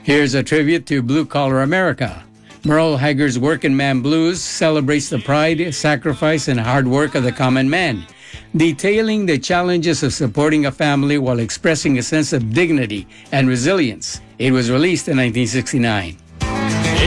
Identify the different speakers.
Speaker 1: Here's a tribute to blue-collar America. Merle Haggard's Working Man Blues celebrates the pride, sacrifice, and hard work of the common man, detailing the challenges of supporting a family while expressing a sense of dignity and resilience. It was released in 1969.